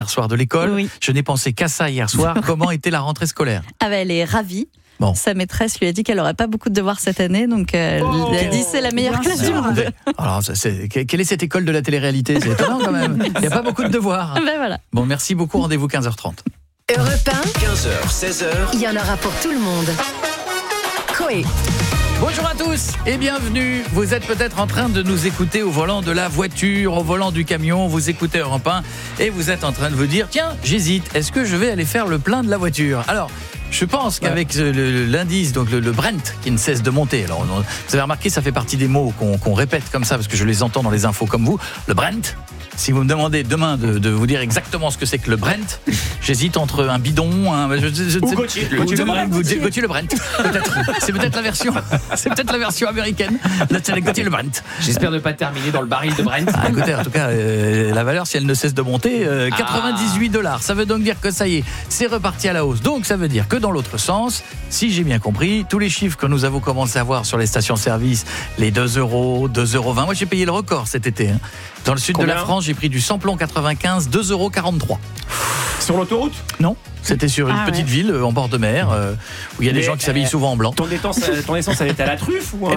soir de l'école. Oui. Je n'ai pensé qu'à ça hier soir. Comment était la rentrée scolaire ? Elle est ravie. Bon. Sa maîtresse lui a dit qu'elle n'aurait pas beaucoup de devoirs cette année, donc elle a dit c'est la meilleure classe du monde. Alors, quelle est cette école de la télé-réalité ? C'est étonnant quand même. Il n'y a pas beaucoup de devoirs. Ben voilà. Bon, merci beaucoup. Rendez-vous 15h30. Europe 1, 15h, 16h. il y en aura pour tout le monde. Coé. Bonjour à tous et bienvenue. Vous êtes peut-être en train de nous écouter au volant de la voiture, au volant du camion, vous écoutez Europe 1 et vous êtes en train de vous dire tiens, j'hésite, est-ce que je vais aller faire le plein de la voiture ? Alors, je pense qu'avec l'indice, donc le Brent qui ne cesse de monter, alors vous avez remarqué, ça fait partie des mots qu'on répète comme ça parce que je les entends dans les infos comme vous, le Brent. Si vous me demandez demain de vous dire exactement ce que c'est que le Brent, j'hésite entre un bidon, ou Gauthier le Brent. Peut-être. C'est peut-être la version. C'est peut-être la version américaine. Là, c'est Gauthier le Brent. J'espère ne pas terminer dans le baril de Brent. Ah, écoutez, en tout cas, la valeur, si elle ne cesse de monter, $98. Ça veut donc dire que ça y est, c'est reparti à la hausse. Donc ça veut dire que dans l'autre sens, si j'ai bien compris, tous les chiffres que nous avons commencé à voir sur les stations-service, les 2 €, 2,20 €. Moi, j'ai payé le record cet été. Dans le sud de la France, j'ai pris du samplon 95, 2,43 €. Sur l'autoroute ? Non, c'était sur une petite ville en bord de mer où il y a des gens qui s'habillent souvent en blanc. Ton essence, elle était à la truffe ou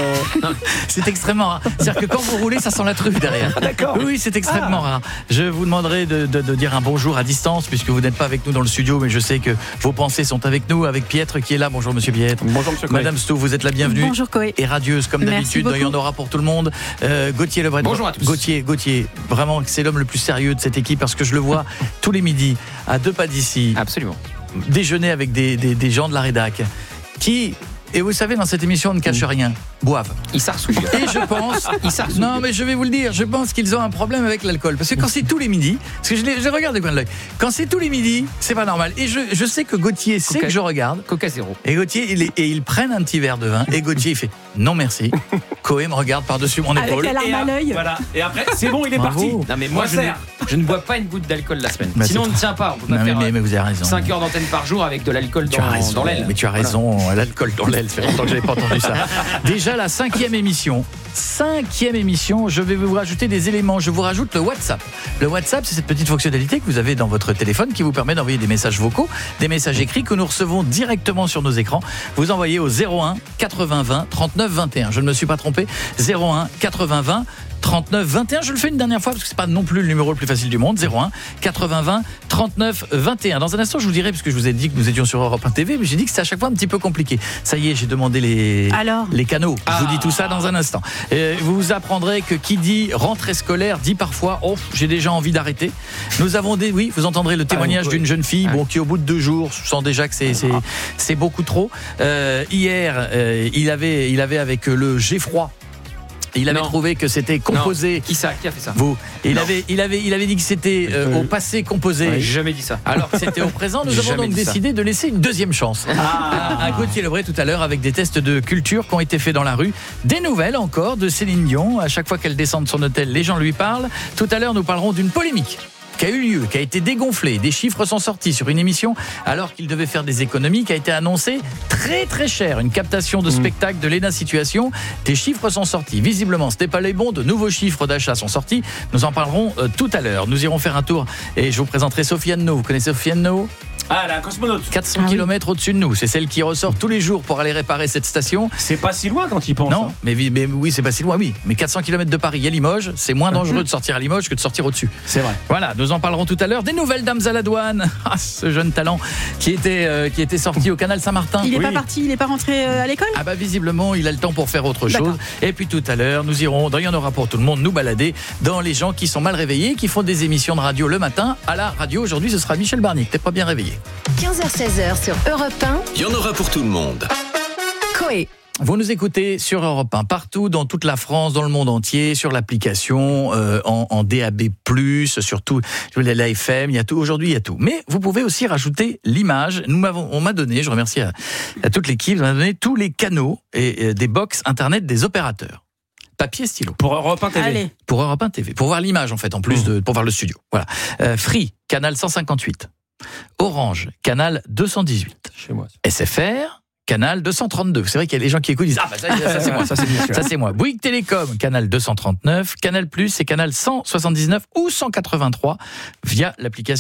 C'est extrêmement rare. C'est-à-dire que quand vous roulez, ça sent la truffe derrière. D'accord. Oui, c'est extrêmement rare. Je vous demanderai de dire un bonjour à distance puisque vous n'êtes pas avec nous dans le studio, mais je sais que vos pensées sont avec nous, avec Pietre qui est là. Bonjour Monsieur Pietre. Bonjour Monsieur Coé. Madame Stouff, vous êtes la bienvenue. Bonjour Coé. Et radieuse comme d'habitude, il y en aura pour tout le monde. Gauthier Lebret. Bonjour à tous. Gauthier, vraiment c'est l'homme le plus sérieux de cette équipe parce que je le vois tous les midis à 2 pas d'ici. Absolument. Déjeuner avec des gens de la rédac qui, et vous savez, dans cette émission on ne cache rien, boivent. Il s'arsouille. Et je pense, non mais je vais vous le dire, je pense qu'ils ont un problème avec l'alcool parce que quand c'est tous les midis, parce que je les regarde du coin de l'œil, quand c'est tous les midis, c'est pas normal. Et je sais que Gauthier sait que je regarde. Coca zéro. Et Gauthier, ils prennent un petit verre de vin et Gauthier il fait non merci. Coé me regarde par-dessus mon épaule. Avec la larme à l'œil. Voilà. Et après, c'est bon, il est Bravo. parti. Non mais moi je ne bois pas une goutte d'alcool la semaine. Bah, Sinon c'est on ne tient pas. On peut pas Non, faire mais vous avez raison. 5 heures d'antenne par jour avec de l'alcool Tu as raison, dans l'aile. mais tu as raison, l'alcool dans l'aile, ça fait longtemps que je n'avais pas entendu ça. Déjà la 5e émission, je vais vous rajouter des éléments, je vous rajoute le WhatsApp. Le WhatsApp, c'est cette petite fonctionnalité que vous avez dans votre téléphone qui vous permet d'envoyer des messages vocaux, des messages écrits que nous recevons directement sur nos écrans. Vous envoyez au 01 80 20 39 21. Je ne me suis pas trompé, 01 80 20 39 21, je le fais une dernière fois parce que c'est pas non plus le numéro le plus facile du monde. 01 80 20 39 21. Dans un instant, je vous dirai, parce que je vous ai dit que nous étions sur Europe 1 TV, mais j'ai dit que c'était à chaque fois un petit peu compliqué. Ça y est, j'ai demandé les canaux. Je vous dis tout ça dans un instant. Vous apprendrez que qui dit rentrée scolaire dit parfois j'ai déjà envie d'arrêter. Nous avons vous entendrez le témoignage d'une jeune fille qui au bout de 2 jours sent déjà que c'est beaucoup trop. Hier, il avait avec le G-froid. Il avait trouvé que c'était composé. Qui a fait ça? Vous. Il avait dit que c'était au passé composé. Ouais, j'ai jamais dit ça. Alors que c'était au présent. Nous avons donc décidé de laisser une deuxième chance à Gauthier Lebret tout à l'heure avec des tests de culture qui ont été faits dans la rue. Des nouvelles encore de Céline Dion. À chaque fois qu'elle descend de son hôtel, les gens lui parlent. Tout à l'heure, nous parlerons d'une polémique qui a eu lieu, qui a été dégonflé. Des chiffres sont sortis sur une émission alors qu'il devait faire des économies, qui a été annoncé très très cher. Une captation de spectacle de Léna Situation. Des chiffres sont sortis. Visiblement, ce n'est pas les bons. De nouveaux chiffres d'achat sont sortis. Nous en parlerons tout à l'heure. Nous irons faire un tour et je vous présenterai Sofiane No. Vous connaissez Sofiane No ? Ah, la cosmonaute. 400 km au-dessus de nous. C'est celle qui ressort tous les jours pour aller réparer cette station. C'est pas si loin quand il pense. Non, mais oui, c'est pas si loin, oui. Mais 400 km de Paris à Limoges, c'est moins dangereux de sortir à Limoges que de sortir au-dessus. C'est vrai. Voilà, nous en parlerons tout à l'heure. Des nouvelles dames à la douane. Ah, ce jeune talent qui était sorti au canal Saint-Martin. Il est pas parti, il est pas rentré à l'école ? Ah bah visiblement, il a le temps pour faire autre chose. Et puis tout à l'heure, nous irons, il y en aura pour tout le monde, nous balader dans les gens qui sont mal réveillés, qui font des émissions de radio le matin. À la radio, aujourd'hui, ce sera Michel Barnier. T'es pas bien réveillé. 15h-16h sur Europe 1. Il y en aura pour tout le monde. Coé. Vous nous écoutez sur Europe 1, partout dans toute la France, dans le monde entier, sur l'application, en DAB+, surtout la FM, il y a tout. Aujourd'hui, il y a tout. Mais vous pouvez aussi rajouter l'image. On m'a donné, je remercie à toute l'équipe, on m'a donné tous les canaux et des box internet des opérateurs. Papier, stylo. Pour Europe 1 TV. Allez. Pour Europe 1 TV. Pour voir l'image, en fait, en plus pour voir le studio. Voilà. Free, canal 158. Orange, canal 218. Chez moi. SFR, canal 232. C'est vrai qu'il y a des gens qui écoutent, ils disent ça c'est moi, ça c'est moi. Bouygues Télécom, canal 239. Canal+, c'est canal 179 ou 183 via l'application